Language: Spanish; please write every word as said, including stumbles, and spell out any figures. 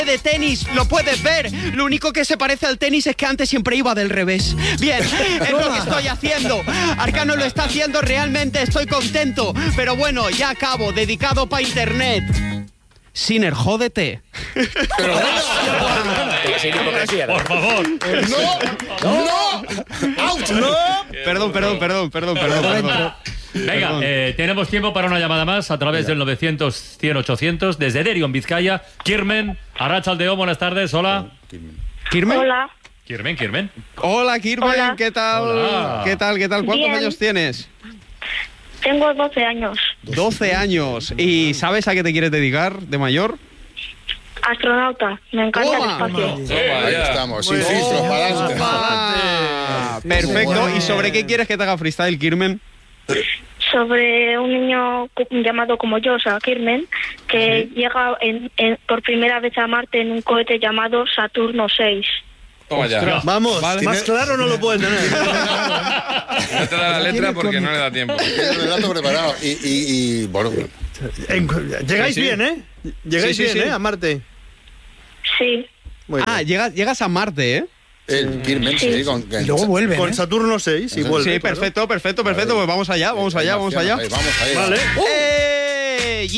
de tenis, lo puedes ver. Lo único que se parece al tenis es que antes siempre iba del revés. Bien, es lo que estoy haciendo. Arcano lo está haciendo realmente, estoy contento. Pero bueno, ya acabo, dedicado para internet. Sinner, jódete. Pero Por favor. ¡No! ¡No! ¡Out! ¡No! Perdón, perdón, perdón, perdón, perdón, perdón. Venga, eh, tenemos tiempo para una llamada más a través del novecientos, cien, ochocientos desde Derion, Vizcaya. Kirmen, Arratsaldeon, buenas tardes, hola. ¿Kirmen? Hola. Kirmen, Kirmen. Hola, Kirmen, Hola. ¿qué tal? Hola. ¿Qué tal, qué tal? ¿Cuántos Bien. años tienes? Tengo doce años. doce años. ¿Y sabes a qué te quieres dedicar de mayor? Astronauta. Me encanta Toma. el espacio. Ahí estamos, sin filtros, para adelante. Ah, perfecto. ¿Y sobre qué quieres que te haga freestyle, Kirmen? Sobre un niño cu- llamado como yo, o sea, Kirmen, que llega en, en- por primera vez a Marte en un cohete llamado Saturno seis. Toma ya. Vamos, Vale. más claro no lo puedes tener. No te da la letra porque no le da tiempo. Tiene el relato preparado. Y, y, y bueno, En- Llegáis Sí, sí. bien, ¿eh? Llegáis Sí, sí, bien, sí. ¿eh? A Marte. Sí. Muy Ah, bien. llegas, llegas a Marte, ¿eh? el Kirmen, sí, con... Y luego vuelve. Con ¿eh? Saturno seis y vuelve. Sí, claro. perfecto, perfecto, perfecto. Pues vamos allá, vamos allá, vamos allá. Vamos ahí, vamos ahí. Vale. ¡Eh!